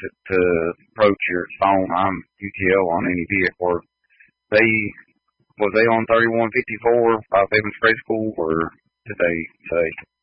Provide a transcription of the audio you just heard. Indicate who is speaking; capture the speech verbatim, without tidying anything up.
Speaker 1: to, to approach your phone on U T L on any vehicle. They was they on thirty-one fifty-four, Five Evans Grade School, or did they say?